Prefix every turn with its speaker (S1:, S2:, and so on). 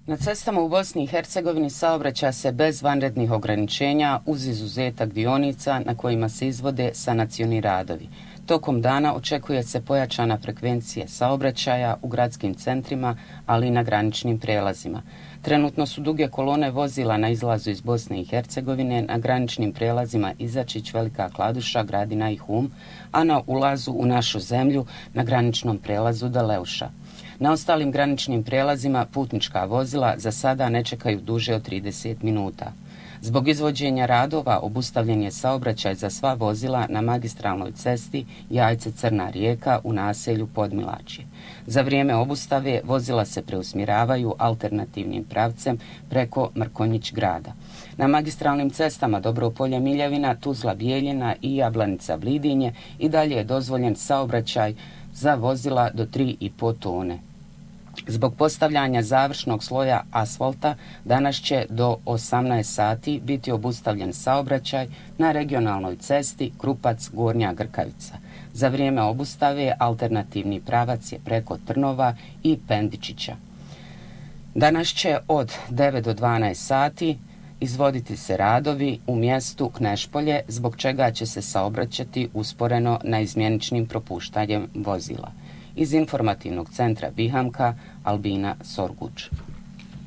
S1: Na cestama u Bosni i Hercegovini saobraća se bez vanrednih ograničenja uz izuzetak dionica na kojima se izvode sanacioni radovi. Tokom dana očekuje se pojačana frekvencija saobraćaja u gradskim centrima, ali i na graničnim prijelazima. Trenutno su duge kolone vozila na izlazu iz Bosne i Hercegovine na graničnim prijelazima Izačić, Velika Kladuša, Gradina i Hum, a na ulazu u našu zemlju na graničnom prijelazu Daleuša. Na ostalim graničnim prijelazima putnička vozila za sada ne čekaju duže od 30 minuta. Zbog izvođenja radova obustavljen je saobraćaj za sva vozila na magistralnoj cesti Jajce-Crna Rijeka u naselju Podmilačje. Za vrijeme obustave vozila se preusmjeravaju alternativnim pravcem preko Mrkonjić grada. Na magistralnim cestama Dobropolje-Miljevina, Tuzla-Bijeljina i Jablanica-Vlidinje i dalje je dozvoljen saobraćaj za vozila do 3,5 tone. Zbog postavljanja završnog sloja asfalta danas će do 18 sati biti obustavljen saobraćaj na regionalnoj cesti Krupac-Gornja Grkavica. Za vrijeme obustave alternativni pravac je preko Trnova i Pendičića. Danas će od 9 do 12 sati izvoditi se radovi u mjestu Knešpolje, zbog čega će se saobraćati usporeno naizmjeničnim propuštanjem vozila. Iz informativnog centra Bihamka, Albina Sorguč.